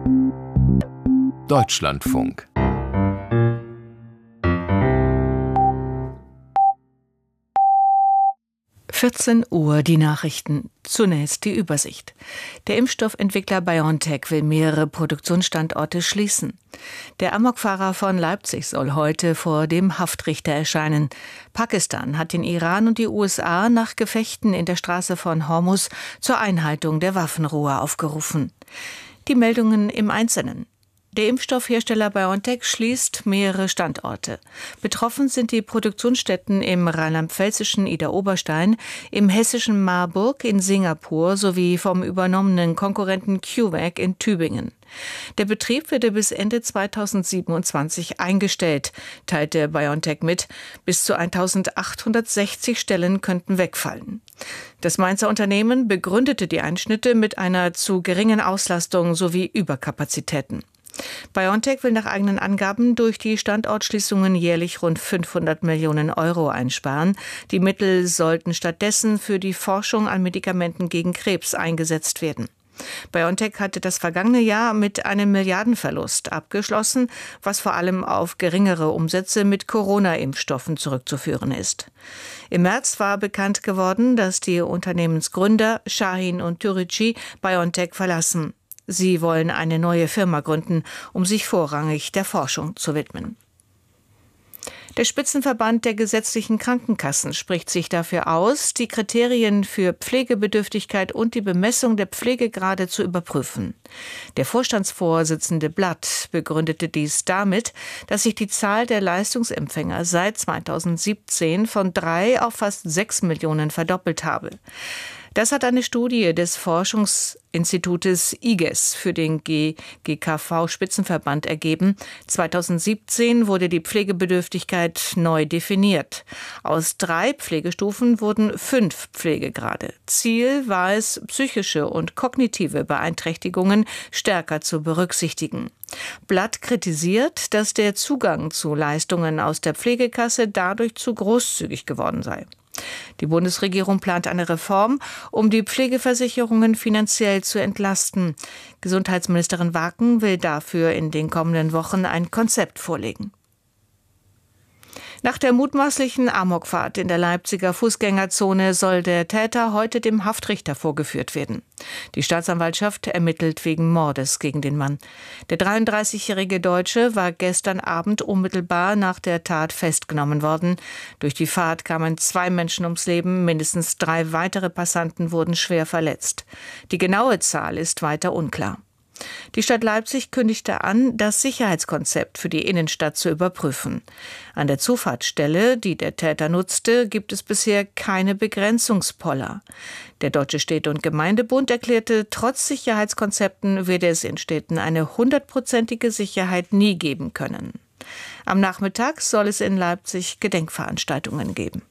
Deutschlandfunk. Uhr die Nachrichten. Zunächst die Übersicht. Der Impfstoffentwickler BioNTech will mehrere Produktionsstandorte schließen. Der Amokfahrer von Leipzig soll heute vor dem Haftrichter erscheinen. Pakistan hat den Iran und die USA nach Gefechten in der Straße von Hormuz zur Einhaltung der Waffenruhe aufgerufen. Die Meldungen im Einzelnen. Der Impfstoffhersteller BioNTech schließt mehrere Standorte. Betroffen sind die Produktionsstätten im rheinland-pfälzischen Idar-Oberstein, im hessischen Marburg, in Singapur sowie vom übernommenen Konkurrenten CureVac in Tübingen. Der Betrieb werde bis Ende 2027 eingestellt, teilte BioNTech mit. Bis zu 1860 Stellen könnten wegfallen. Das Mainzer Unternehmen begründete die Einschnitte mit einer zu geringen Auslastung sowie Überkapazitäten. BioNTech will nach eigenen Angaben durch die Standortschließungen jährlich rund 500 Millionen Euro einsparen. Die Mittel sollten stattdessen für die Forschung an Medikamenten gegen Krebs eingesetzt werden. BioNTech hatte das vergangene Jahr mit einem Milliardenverlust abgeschlossen, was vor allem auf geringere Umsätze mit Corona-Impfstoffen zurückzuführen ist. Im März war bekannt geworden, dass die Unternehmensgründer Shahin und Türeci BioNTech verlassen. Sie wollen eine neue Firma gründen, um sich vorrangig der Forschung zu widmen. Der Spitzenverband der gesetzlichen Krankenkassen spricht sich dafür aus, die Kriterien für Pflegebedürftigkeit und die Bemessung der Pflegegrade zu überprüfen. Der Vorstandsvorsitzende Blatt begründete dies damit, dass sich die Zahl der Leistungsempfänger seit 2017 von 3 auf fast 6 Millionen verdoppelt habe. Das hat eine Studie des Forschungsinstitutes IGES für den GKV-Spitzenverband ergeben. 2017 wurde die Pflegebedürftigkeit neu definiert. Aus 3 Pflegestufen wurden 5 Pflegegrade. Ziel war es, psychische und kognitive Beeinträchtigungen stärker zu berücksichtigen. Blatt kritisiert, dass der Zugang zu Leistungen aus der Pflegekasse dadurch zu großzügig geworden sei. Die Bundesregierung plant eine Reform, um die Pflegeversicherungen finanziell zu entlasten. Gesundheitsministerin Waken will dafür in den kommenden Wochen ein Konzept vorlegen. Nach der mutmaßlichen Amokfahrt in der Leipziger Fußgängerzone soll der Täter heute dem Haftrichter vorgeführt werden. Die Staatsanwaltschaft ermittelt wegen Mordes gegen den Mann. Der 33-jährige Deutsche war gestern Abend unmittelbar nach der Tat festgenommen worden. Durch die Fahrt kamen 2 Menschen ums Leben, mindestens 3 weitere Passanten wurden schwer verletzt. Die genaue Zahl ist weiter unklar. Die Stadt Leipzig kündigte an, das Sicherheitskonzept für die Innenstadt zu überprüfen. An der Zufahrtsstelle, die der Täter nutzte, gibt es bisher keine Begrenzungspoller. Der Deutsche Städte- und Gemeindebund erklärte, trotz Sicherheitskonzepten werde es in Städten eine 100%ige Sicherheit nie geben können. Am Nachmittag soll es in Leipzig Gedenkveranstaltungen geben.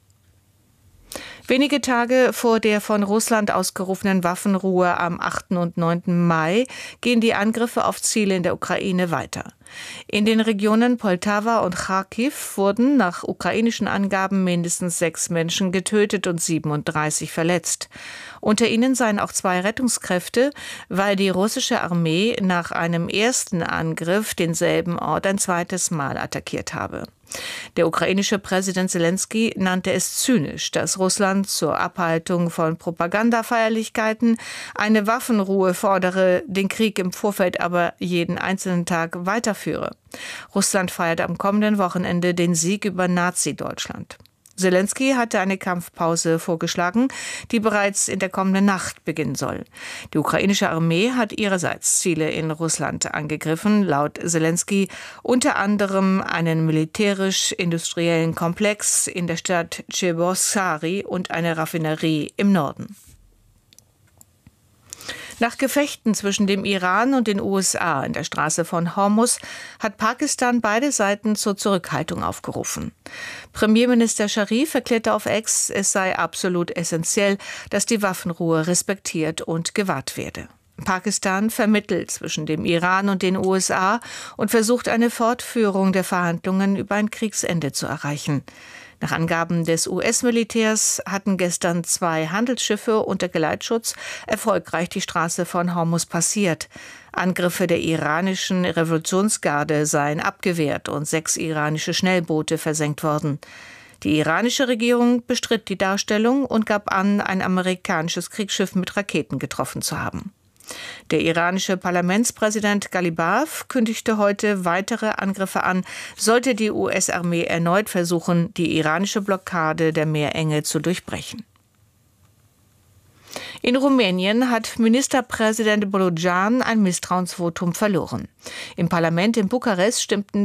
Wenige Tage vor der von Russland ausgerufenen Waffenruhe am 8. und 9. Mai gehen die Angriffe auf Ziele in der Ukraine weiter. In den Regionen Poltawa und Charkiw wurden nach ukrainischen Angaben mindestens 6 Menschen getötet und 37 verletzt. Unter ihnen seien auch 2 Rettungskräfte, weil die russische Armee nach einem ersten Angriff denselben Ort ein zweites Mal attackiert habe. Der ukrainische Präsident Selenskyj nannte es zynisch, dass Russland zur Abhaltung von Propagandafeierlichkeiten eine Waffenruhe fordere, den Krieg im Vorfeld aber jeden einzelnen Tag weiterführe. Russland feiert am kommenden Wochenende den Sieg über Nazi-Deutschland. Selenskyj hatte eine Kampfpause vorgeschlagen, die bereits in der kommenden Nacht beginnen soll. Die ukrainische Armee hat ihrerseits Ziele in Russland angegriffen, laut Selenskyj unter anderem einen militärisch-industriellen Komplex in der Stadt Cheboksary und eine Raffinerie im Norden. Nach Gefechten zwischen dem Iran und den USA in der Straße von Hormuz hat Pakistan beide Seiten zur Zurückhaltung aufgerufen. Premierminister Sharif erklärte auf X, es sei absolut essentiell, dass die Waffenruhe respektiert und gewahrt werde. Pakistan vermittelt zwischen dem Iran und den USA und versucht eine Fortführung der Verhandlungen über ein Kriegsende zu erreichen. Nach Angaben des US-Militärs hatten gestern 2 Handelsschiffe unter Geleitschutz erfolgreich die Straße von Hormuz passiert. Angriffe der iranischen Revolutionsgarde seien abgewehrt und 6 iranische Schnellboote versenkt worden. Die iranische Regierung bestritt die Darstellung und gab an, ein amerikanisches Kriegsschiff mit Raketen getroffen zu haben. Der iranische Parlamentspräsident Ghalibaf kündigte heute weitere Angriffe an, sollte die US-Armee erneut versuchen, die iranische Blockade der Meerenge zu durchbrechen. In Rumänien hat Ministerpräsident Bolojan ein Misstrauensvotum verloren. Im Parlament in Bukarest stimmten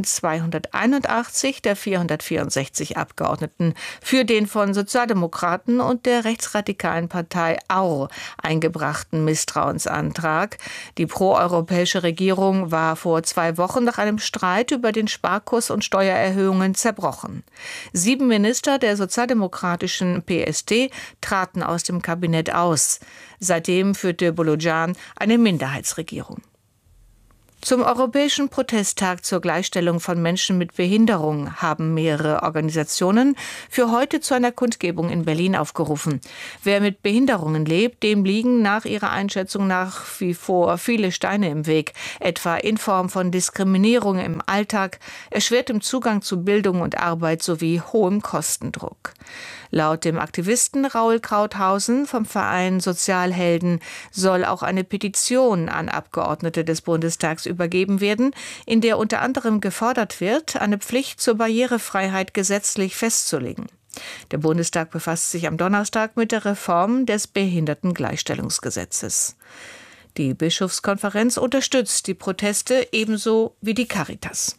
281 der 464 Abgeordneten für den von Sozialdemokraten und der rechtsradikalen Partei AUR eingebrachten Misstrauensantrag. Die proeuropäische Regierung war vor 2 Wochen nach einem Streit über den Sparkurs und Steuererhöhungen zerbrochen. 7 Minister der sozialdemokratischen PSD traten aus dem Kabinett aus. Seitdem führte Bolojan eine Minderheitsregierung. Zum Europäischen Protesttag zur Gleichstellung von Menschen mit Behinderung haben mehrere Organisationen für heute zu einer Kundgebung in Berlin aufgerufen. Wer mit Behinderungen lebt, dem liegen nach ihrer Einschätzung nach wie vor viele Steine im Weg, etwa in Form von Diskriminierung im Alltag, erschwertem Zugang zu Bildung und Arbeit sowie hohem Kostendruck. Laut dem Aktivisten Raul Krauthausen vom Verein Sozialhelden soll auch eine Petition an Abgeordnete des Bundestags übergeben werden, in der unter anderem gefordert wird, eine Pflicht zur Barrierefreiheit gesetzlich festzulegen. Der Bundestag befasst sich am Donnerstag mit der Reform des Behindertengleichstellungsgesetzes. Die Bischofskonferenz unterstützt die Proteste ebenso wie die Caritas.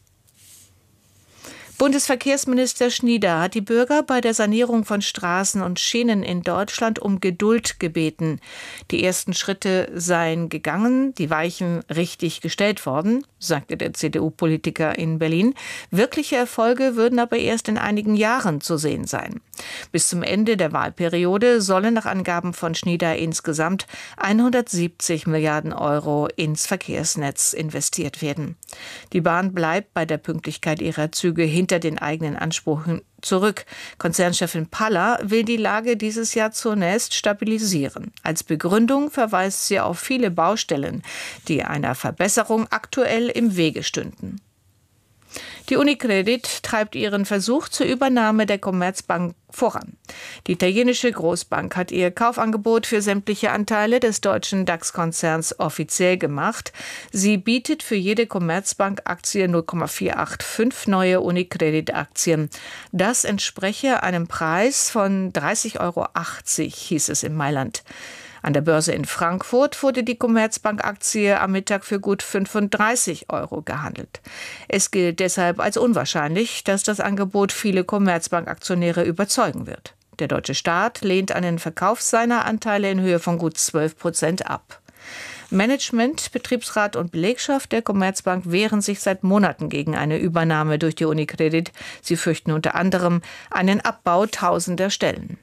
Bundesverkehrsminister Schnieder hat die Bürger bei der Sanierung von Straßen und Schienen in Deutschland um Geduld gebeten. Die ersten Schritte seien gegangen, die Weichen richtig gestellt worden, sagte der CDU-Politiker in Berlin. Wirkliche Erfolge würden aber erst in einigen Jahren zu sehen sein. Bis zum Ende der Wahlperiode sollen nach Angaben von Schnieder insgesamt 170 Milliarden Euro ins Verkehrsnetz investiert werden. Die Bahn bleibt bei der Pünktlichkeit ihrer Züge hinter den eigenen Ansprüchen zurück. Konzernchefin Paller will die Lage dieses Jahr zunächst stabilisieren. Als Begründung verweist sie auf viele Baustellen, die einer Verbesserung aktuell im Wege stünden. Die Unicredit treibt ihren Versuch zur Übernahme der Commerzbank voran. Die italienische Großbank hat ihr Kaufangebot für sämtliche Anteile des deutschen DAX-Konzerns offiziell gemacht. Sie bietet für jede Commerzbank-Aktie 0,485 neue Unicredit-Aktien. Das entspreche einem Preis von 30,80 Euro, hieß es in Mailand. An der Börse in Frankfurt wurde die Commerzbank-Aktie am Mittag für gut 35 Euro gehandelt. Es gilt deshalb als unwahrscheinlich, dass das Angebot viele Commerzbank-Aktionäre überzeugen wird. Der deutsche Staat lehnt einen Verkauf seiner Anteile in Höhe von gut 12% ab. Management, Betriebsrat und Belegschaft der Commerzbank wehren sich seit Monaten gegen eine Übernahme durch die Unicredit. Sie fürchten unter anderem einen Abbau tausender Stellen.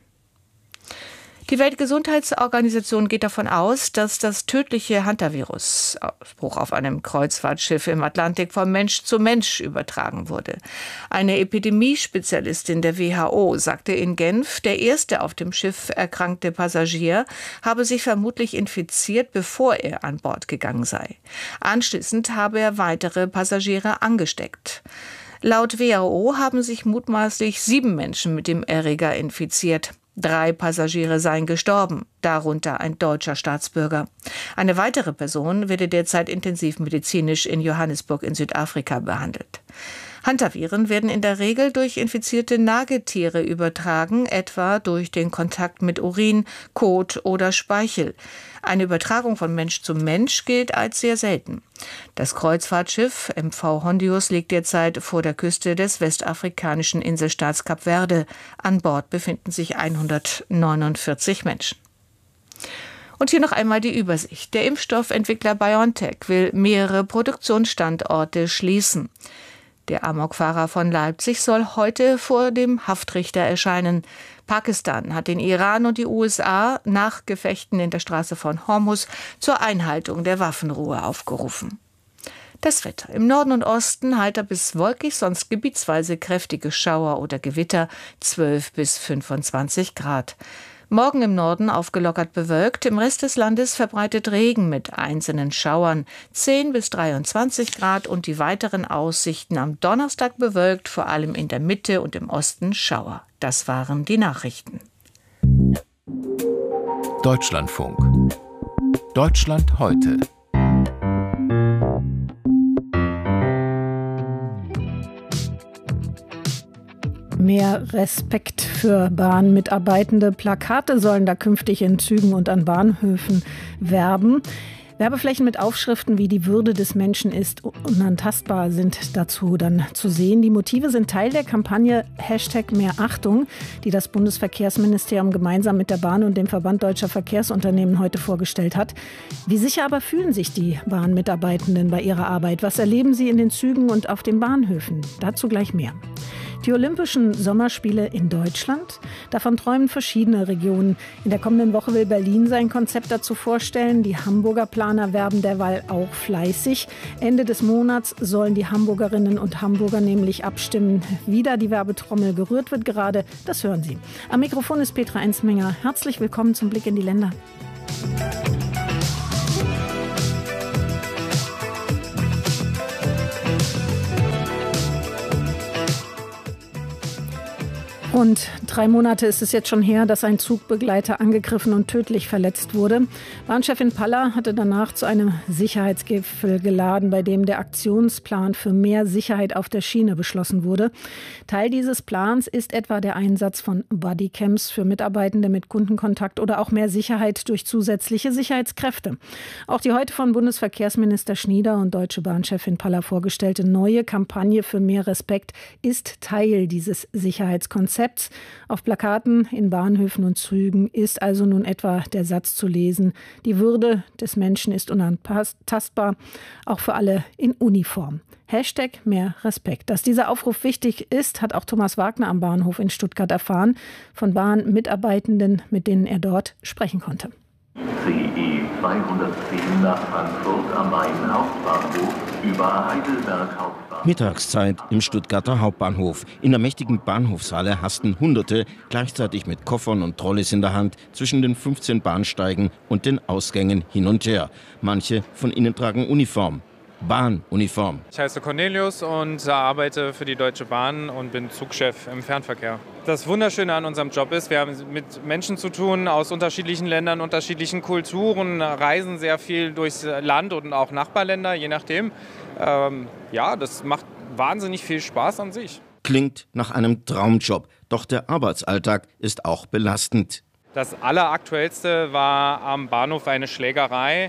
Die Weltgesundheitsorganisation geht davon aus, dass das tödliche Hantavirus-Ausbruch auf einem Kreuzfahrtschiff im Atlantik von Mensch zu Mensch übertragen wurde. Eine Epidemiespezialistin der WHO sagte in Genf, der erste auf dem Schiff erkrankte Passagier habe sich vermutlich infiziert, bevor er an Bord gegangen sei. Anschließend habe er weitere Passagiere angesteckt. Laut WHO haben sich mutmaßlich 7 Menschen mit dem Erreger infiziert. 3 Passagiere seien gestorben, darunter ein deutscher Staatsbürger. Eine weitere Person werde derzeit intensivmedizinisch in Johannesburg in Südafrika behandelt. Hantaviren werden in der Regel durch infizierte Nagetiere übertragen, etwa durch den Kontakt mit Urin, Kot oder Speichel. Eine Übertragung von Mensch zu Mensch gilt als sehr selten. Das Kreuzfahrtschiff MV Hondius liegt derzeit vor der Küste des westafrikanischen Inselstaats Kap Verde. An Bord befinden sich 149 Menschen. Und hier noch einmal die Übersicht. Der Impfstoffentwickler BioNTech will mehrere Produktionsstandorte schließen. Der Amokfahrer von Leipzig soll heute vor dem Haftrichter erscheinen. Pakistan hat den Iran und die USA nach Gefechten in der Straße von Hormuz zur Einhaltung der Waffenruhe aufgerufen. Das Wetter. Im Norden und Osten heiter bis wolkig, sonst gebietsweise kräftige Schauer oder Gewitter, 12 bis 25 Grad. Morgen im Norden aufgelockert bewölkt, im Rest des Landes verbreitet Regen mit einzelnen Schauern, 10 bis 23 Grad und die weiteren Aussichten am Donnerstag bewölkt, vor allem in der Mitte und im Osten Schauer. Das waren die Nachrichten. Deutschlandfunk. Deutschland heute. Mehr Respekt für Bahnmitarbeitende. Plakate sollen da künftig in Zügen und an Bahnhöfen werben. Werbeflächen mit Aufschriften wie die Würde des Menschen ist unantastbar sind dazu dann zu sehen. Die Motive sind Teil der Kampagne #Mehrachtung, die das Bundesverkehrsministerium gemeinsam mit der Bahn und dem Verband Deutscher Verkehrsunternehmen heute vorgestellt hat. Wie sicher aber fühlen sich die Bahnmitarbeitenden bei ihrer Arbeit? Was erleben sie in den Zügen und auf den Bahnhöfen? Dazu gleich mehr. Die Olympischen Sommerspiele in Deutschland. Davon träumen verschiedene Regionen. In der kommenden Woche will Berlin sein Konzept dazu vorstellen. Die Hamburger Planer werben derweil auch fleißig. Ende des Monats sollen die Hamburgerinnen und Hamburger nämlich abstimmen, wie da die Werbetrommel gerührt wird gerade. Das hören Sie. Am Mikrofon ist Petra Ensminger. Herzlich willkommen zum Blick in die Länder. Rund 3 Monate ist es jetzt schon her, dass ein Zugbegleiter angegriffen und tödlich verletzt wurde. Bahnchefin Paller hatte danach zu einem Sicherheitsgipfel geladen, bei dem der Aktionsplan für mehr Sicherheit auf der Schiene beschlossen wurde. Teil dieses Plans ist etwa der Einsatz von Bodycams für Mitarbeitende mit Kundenkontakt oder auch mehr Sicherheit durch zusätzliche Sicherheitskräfte. Auch die heute von Bundesverkehrsminister Schnieder und Deutsche Bahnchefin Paller vorgestellte neue Kampagne für mehr Respekt ist Teil dieses Sicherheitskonzepts. Auf Plakaten in Bahnhöfen und Zügen ist also nun etwa der Satz zu lesen: Die Würde des Menschen ist unantastbar, auch für alle in Uniform. #Mehr Respekt. Dass dieser Aufruf wichtig ist, hat auch Thomas Wagner am Bahnhof in Stuttgart erfahren, von Bahnmitarbeitenden, mit denen er dort sprechen konnte. CE 210 nach Frankfurt am Main Hauptbahnhof über Heidelberg Hauptbahnhof. Mittagszeit im Stuttgarter Hauptbahnhof. In der mächtigen Bahnhofshalle hasten Hunderte, gleichzeitig mit Koffern und Trolleys in der Hand, zwischen den 15 Bahnsteigen und den Ausgängen hin und her. Manche von ihnen tragen Uniform. Bahnuniform. Ich heiße Cornelius und arbeite für die Deutsche Bahn und bin Zugchef im Fernverkehr. Das Wunderschöne an unserem Job ist, wir haben mit Menschen zu tun aus unterschiedlichen Ländern, unterschiedlichen Kulturen, reisen sehr viel durchs Land und auch Nachbarländer, je nachdem. Das macht wahnsinnig viel Spaß an sich. Klingt nach einem Traumjob, doch der Arbeitsalltag ist auch belastend. Das Alleraktuellste war am Bahnhof eine Schlägerei,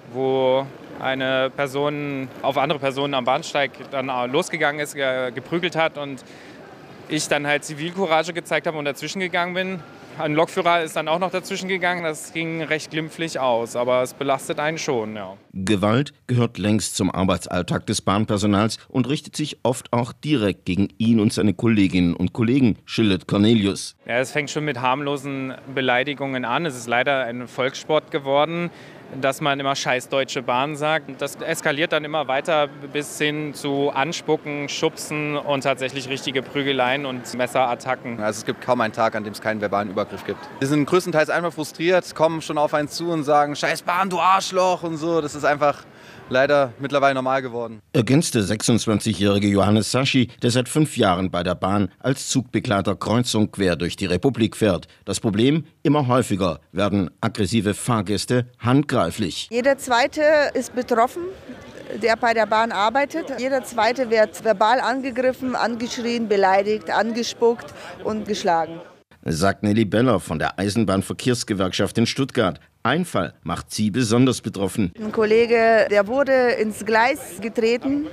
wo eine Person auf andere Personen am Bahnsteig dann losgegangen ist, geprügelt hat und ich dann halt Zivilcourage gezeigt habe und dazwischen gegangen bin. Ein Lokführer ist dann auch noch dazwischen gegangen, das ging recht glimpflich aus, aber es belastet einen schon, ja. Gewalt gehört längst zum Arbeitsalltag des Bahnpersonals und richtet sich oft auch direkt gegen ihn und seine Kolleginnen und Kollegen, schildert Cornelius. Ja, es fängt schon mit harmlosen Beleidigungen an. Es ist leider ein Volkssport geworden, dass man immer Scheiß Deutsche Bahn sagt. Das eskaliert dann immer weiter bis hin zu Anspucken, Schubsen und tatsächlich richtige Prügeleien und Messerattacken. Also es gibt kaum einen Tag, an dem es keinen verbalen Übergriff gibt. Wir sind größtenteils einfach frustriert, kommen schon auf einen zu und sagen, Scheiß Bahn, du Arschloch und so. Das ist einfach leider mittlerweile normal geworden. Ergänzte 26-jährige Johannes Saschi, der seit 5 Jahren bei der Bahn als Zugbegleiter kreuz und quer durch die Republik fährt. Das Problem: immer häufiger werden aggressive Fahrgäste handgreiflich. Jeder Zweite ist betroffen, der bei der Bahn arbeitet. Jeder Zweite wird verbal angegriffen, angeschrien, beleidigt, angespuckt und geschlagen. Sagt Nelly Beller von der Eisenbahnverkehrsgewerkschaft in Stuttgart. Ein Fall macht sie besonders betroffen. Ein Kollege, der wurde ins Gleis getreten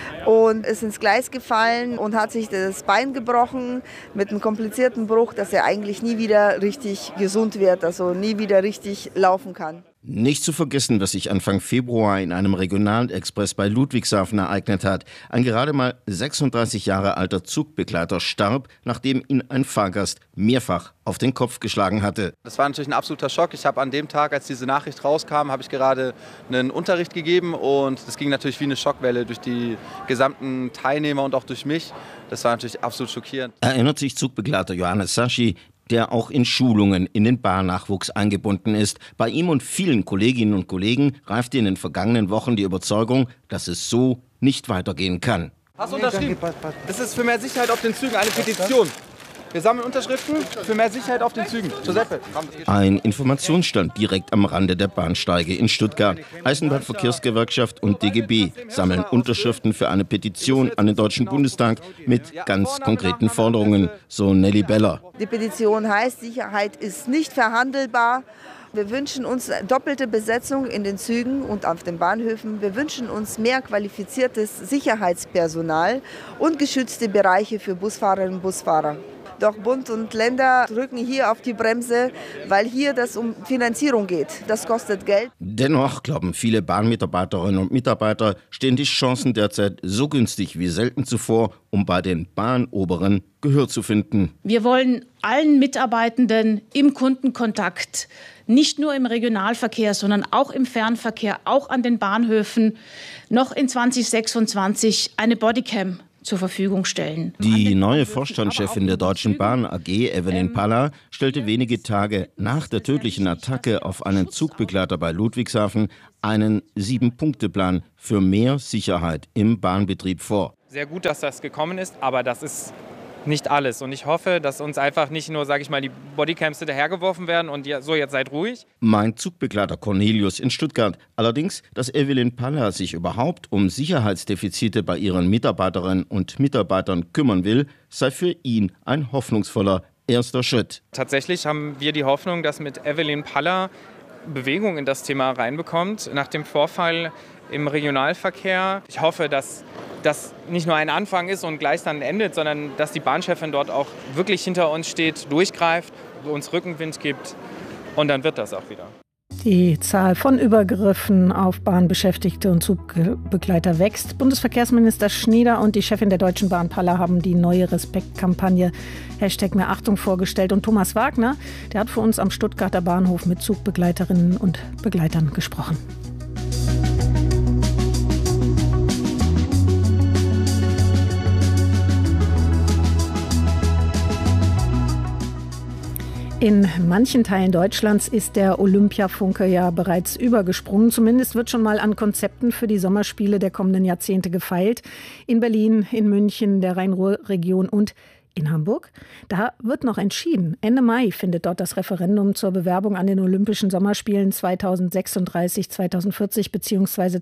und ist ins Gleis gefallen und hat sich das Bein gebrochen mit einem komplizierten Bruch, dass er eigentlich nie wieder richtig gesund wird, also nie wieder richtig laufen kann. Nicht zu vergessen, was sich Anfang Februar in einem Regionalexpress bei Ludwigshafen ereignet hat. Ein gerade mal 36 Jahre alter Zugbegleiter starb, nachdem ihn ein Fahrgast mehrfach auf den Kopf geschlagen hatte. Das war natürlich ein absoluter Schock. Ich habe an dem Tag, als diese Nachricht rauskam, habe ich gerade einen Unterricht gegeben und das ging natürlich wie eine Schockwelle durch die gesamten Teilnehmer und auch durch mich. Das war natürlich absolut schockierend. Erinnert sich Zugbegleiter Johannes Saschi. der auch in Schulungen in den Bahnnachwuchs eingebunden ist. Bei ihm und vielen Kolleginnen und Kollegen reifte in den vergangenen Wochen die Überzeugung, dass es so nicht weitergehen kann. Hast du unterschrieben? Das ist für mehr Sicherheit auf den Zügen eine Petition. Wir sammeln Unterschriften für mehr Sicherheit auf den Zügen. Giuseppe. Ein Informationsstand direkt am Rande der Bahnsteige in Stuttgart. Eisenbahnverkehrsgewerkschaft und DGB sammeln Unterschriften für eine Petition an den Deutschen Bundestag mit ganz konkreten Forderungen, so Nelly Beller. Die Petition heißt, Sicherheit ist nicht verhandelbar. Wir wünschen uns doppelte Besetzung in den Zügen und auf den Bahnhöfen. Wir wünschen uns mehr qualifiziertes Sicherheitspersonal und geschützte Bereiche für Busfahrerinnen und Busfahrer. Doch Bund und Länder drücken hier auf die Bremse, weil hier das um Finanzierung geht. Das kostet Geld. Dennoch glauben viele Bahnmitarbeiterinnen und Mitarbeiter, stehen die Chancen derzeit so günstig wie selten zuvor, um bei den Bahnoberen Gehör zu finden. Wir wollen allen Mitarbeitenden im Kundenkontakt, nicht nur im Regionalverkehr, sondern auch im Fernverkehr, auch an den Bahnhöfen, noch in 2026 eine Bodycam zur Verfügung stellen. Die neue Vorstandschefin der Deutschen Bahn AG, Evelyn Paller, stellte wenige Tage nach der tödlichen Attacke auf einen Zugbegleiter bei Ludwigshafen einen 7-Punkte-Plan für mehr Sicherheit im Bahnbetrieb vor. Sehr gut, dass das gekommen ist, aber das ist nicht alles. Und ich hoffe, dass uns einfach nicht nur, sage ich mal, die Bodycams hinterhergeworfen werden und so, jetzt seid ruhig. Mein Zugbegleiter Cornelius in Stuttgart. Allerdings, dass Evelyn Paller sich überhaupt um Sicherheitsdefizite bei ihren Mitarbeiterinnen und Mitarbeitern kümmern will, sei für ihn ein hoffnungsvoller erster Schritt. Tatsächlich haben wir die Hoffnung, dass mit Evelyn Paller Bewegung in das Thema reinbekommt. Nach dem Vorfall im Regionalverkehr. Ich hoffe, dass das nicht nur ein Anfang ist und gleich dann endet, sondern dass die Bahnchefin dort auch wirklich hinter uns steht, durchgreift, uns Rückenwind gibt und dann wird das auch wieder. Die Zahl von Übergriffen auf Bahnbeschäftigte und Zugbegleiter wächst. Bundesverkehrsminister Schnieder und die Chefin der Deutschen Bahn Paller haben die neue Respektkampagne #Mehrachtung vorgestellt. Und Thomas Wagner, der hat für uns am Stuttgarter Bahnhof mit Zugbegleiterinnen und Begleitern gesprochen. In manchen Teilen Deutschlands ist der Olympiafunke ja bereits übergesprungen. Zumindest wird schon mal an Konzepten für die Sommerspiele der kommenden Jahrzehnte gefeilt. In Berlin, in München, der Rhein-Ruhr-Region und in Hamburg. Da wird noch entschieden. Ende Mai findet dort das Referendum zur Bewerbung an den Olympischen Sommerspielen 2036, 2040 bzw.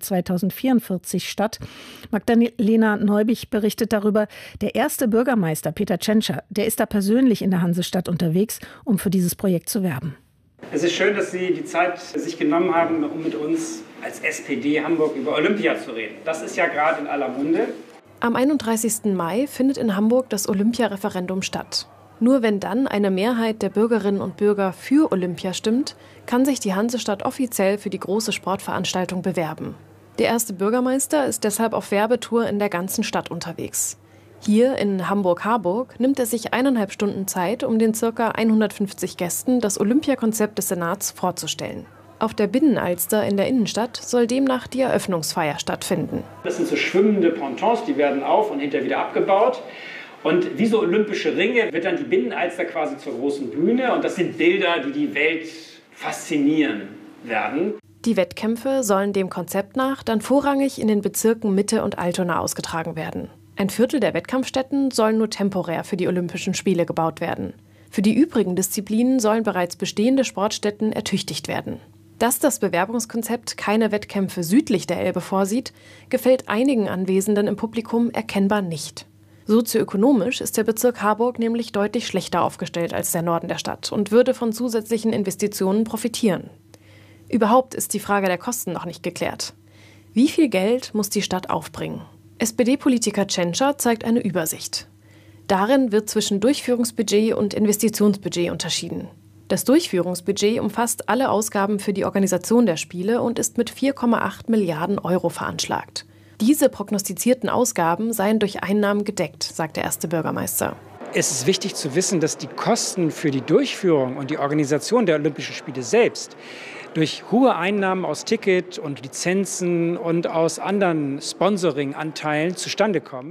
2044 statt. Magdalena Neubich berichtet darüber. Der erste Bürgermeister, Peter Tschentscher, der ist da persönlich in der Hansestadt unterwegs, um für dieses Projekt zu werben. Es ist schön, dass Sie die Zeit sich genommen haben, um mit uns als SPD Hamburg über Olympia zu reden. Das ist ja gerade in aller Munde. Am 31. Mai findet in Hamburg das Olympia-Referendum statt. Nur wenn dann eine Mehrheit der Bürgerinnen und Bürger für Olympia stimmt, kann sich die Hansestadt offiziell für die große Sportveranstaltung bewerben. Der erste Bürgermeister ist deshalb auf Werbetour in der ganzen Stadt unterwegs. Hier in Hamburg-Harburg nimmt er sich 1,5 Stunden Zeit, um den ca. 150 Gästen das Olympiakonzept des Senats vorzustellen. Auf der Binnenalster in der Innenstadt soll demnach die Eröffnungsfeier stattfinden. Das sind so schwimmende Pontons, die werden auf und hinterher wieder abgebaut. Und wie so olympische Ringe wird dann die Binnenalster quasi zur großen Bühne. Und das sind Bilder, die die Welt faszinieren werden. Die Wettkämpfe sollen dem Konzept nach dann vorrangig in den Bezirken Mitte und Altona ausgetragen werden. Ein Viertel der Wettkampfstätten sollen nur temporär für die Olympischen Spiele gebaut werden. Für die übrigen Disziplinen sollen bereits bestehende Sportstätten ertüchtigt werden. Dass das Bewerbungskonzept keine Wettkämpfe südlich der Elbe vorsieht, gefällt einigen Anwesenden im Publikum erkennbar nicht. Sozioökonomisch ist der Bezirk Harburg nämlich deutlich schlechter aufgestellt als der Norden der Stadt und würde von zusätzlichen Investitionen profitieren. Überhaupt ist die Frage der Kosten noch nicht geklärt. Wie viel Geld muss die Stadt aufbringen? SPD-Politiker Tschentscher zeigt eine Übersicht. Darin wird zwischen Durchführungsbudget und Investitionsbudget unterschieden. Das Durchführungsbudget umfasst alle Ausgaben für die Organisation der Spiele und ist mit 4,8 Milliarden Euro veranschlagt. Diese prognostizierten Ausgaben seien durch Einnahmen gedeckt, sagt der erste Bürgermeister. Es ist wichtig zu wissen, dass die Kosten für die Durchführung und die Organisation der Olympischen Spiele selbst durch hohe Einnahmen aus Ticket und Lizenzen und aus anderen Sponsoring-Anteilen zustande kommen.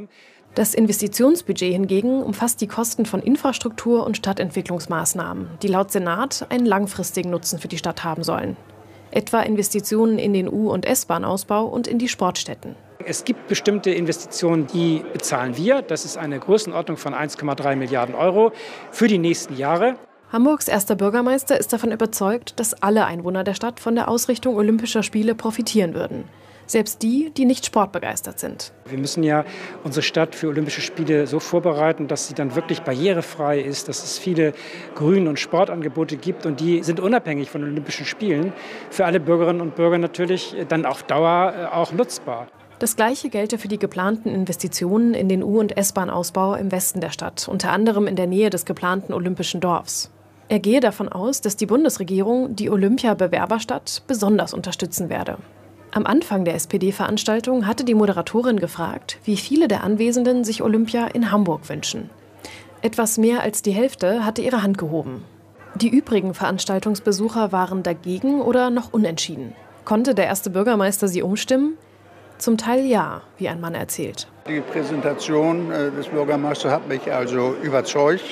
Das Investitionsbudget hingegen umfasst die Kosten von Infrastruktur und Stadtentwicklungsmaßnahmen, die laut Senat einen langfristigen Nutzen für die Stadt haben sollen. Etwa Investitionen in den U- und S-Bahn-Ausbau und in die Sportstätten. Es gibt bestimmte Investitionen, die bezahlen wir. Das ist eine Größenordnung von 1,3 Milliarden Euro für die nächsten Jahre. Hamburgs erster Bürgermeister ist davon überzeugt, dass alle Einwohner der Stadt von der Ausrichtung Olympischer Spiele profitieren würden. Selbst die, die nicht sportbegeistert sind. Wir müssen ja unsere Stadt für Olympische Spiele so vorbereiten, dass sie dann wirklich barrierefrei ist, dass es viele Grün- und Sportangebote gibt und die sind unabhängig von Olympischen Spielen für alle Bürgerinnen und Bürger natürlich dann auf Dauer auch nutzbar. Das Gleiche gelte für die geplanten Investitionen in den U- und S-Bahn-Ausbau im Westen der Stadt, unter anderem in der Nähe des geplanten Olympischen Dorfs. Er gehe davon aus, dass die Bundesregierung die Olympia-Bewerberstadt besonders unterstützen werde. Am Anfang der SPD-Veranstaltung hatte die Moderatorin gefragt, wie viele der Anwesenden sich Olympia in Hamburg wünschen. Etwas mehr als die Hälfte hatte ihre Hand gehoben. Die übrigen Veranstaltungsbesucher waren dagegen oder noch unentschieden. Konnte der erste Bürgermeister sie umstimmen? Zum Teil ja, wie ein Mann erzählt. Die Präsentation des Bürgermeisters hat mich also überzeugt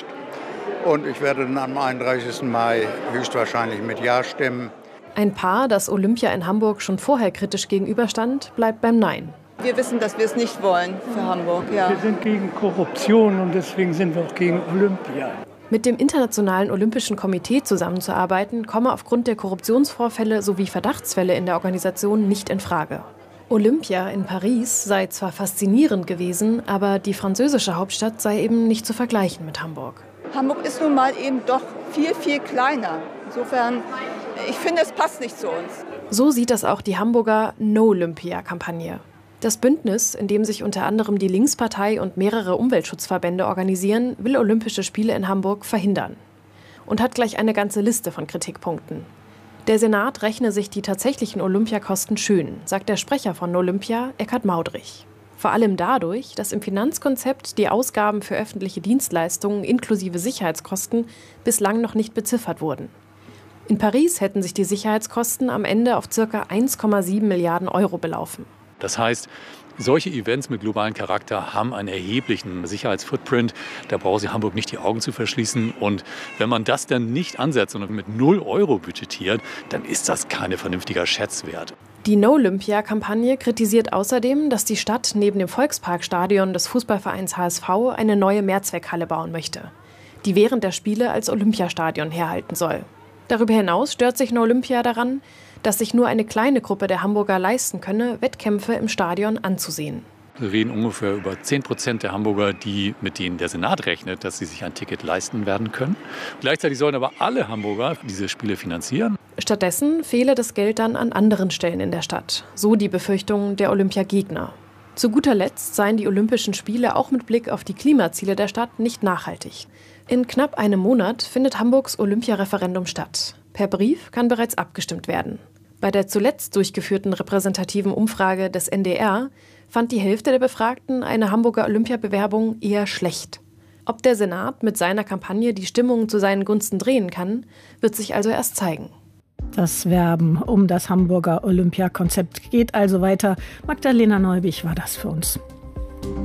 und ich werde dann am 31. Mai höchstwahrscheinlich mit Ja stimmen. Ein Paar, das Olympia in Hamburg schon vorher kritisch gegenüberstand, bleibt beim Nein. Wir wissen, dass wir es nicht wollen für Hamburg. Ja. Wir sind gegen Korruption und deswegen sind wir auch gegen Olympia. Mit dem Internationalen Olympischen Komitee zusammenzuarbeiten, komme aufgrund der Korruptionsvorfälle sowie Verdachtsfälle in der Organisation nicht in Frage. Olympia in Paris sei zwar faszinierend gewesen, aber die französische Hauptstadt sei eben nicht zu vergleichen mit Hamburg. Hamburg ist nun mal eben doch viel, viel kleiner. Insofern, ich finde, es passt nicht zu uns. So sieht das auch die Hamburger No-Olympia-Kampagne. Das Bündnis, in dem sich unter anderem die Linkspartei und mehrere Umweltschutzverbände organisieren, will Olympische Spiele in Hamburg verhindern. Und hat gleich eine ganze Liste von Kritikpunkten. Der Senat rechne sich die tatsächlichen Olympiakosten schön, sagt der Sprecher von Olympia, Eckhard Maudrich. Vor allem dadurch, dass im Finanzkonzept die Ausgaben für öffentliche Dienstleistungen inklusive Sicherheitskosten bislang noch nicht beziffert wurden. In Paris hätten sich die Sicherheitskosten am Ende auf ca. 1,7 Milliarden Euro belaufen. Das heißt, solche Events mit globalem Charakter haben einen erheblichen Sicherheitsfootprint. Da braucht sich Hamburg nicht die Augen zu verschließen. Und wenn man das dann nicht ansetzt und mit 0 Euro budgetiert, dann ist das kein vernünftiger Schätzwert. Die No-Olympia-Kampagne kritisiert außerdem, dass die Stadt neben dem Volksparkstadion des Fußballvereins HSV eine neue Mehrzweckhalle bauen möchte, die während der Spiele als Olympiastadion herhalten soll. Darüber hinaus stört sich No-Olympia daran, dass sich nur eine kleine Gruppe der Hamburger leisten könne, Wettkämpfe im Stadion anzusehen. Wir reden ungefähr über 10% der Hamburger, mit denen der Senat rechnet, dass sie sich ein Ticket leisten werden können. Gleichzeitig sollen aber alle Hamburger diese Spiele finanzieren. Stattdessen fehle das Geld dann an anderen Stellen in der Stadt. So die Befürchtungen der Olympiagegner. Zu guter Letzt seien die Olympischen Spiele auch mit Blick auf die Klimaziele der Stadt nicht nachhaltig. In knapp einem Monat findet Hamburgs Olympiareferendum statt. Per Brief kann bereits abgestimmt werden. Bei der zuletzt durchgeführten repräsentativen Umfrage des NDR fand die Hälfte der Befragten eine Hamburger Olympiabewerbung eher schlecht. Ob der Senat mit seiner Kampagne die Stimmung zu seinen Gunsten drehen kann, wird sich also erst zeigen. Das Werben um das Hamburger Olympiakonzept geht also weiter. Magdalena Neubich war das für uns.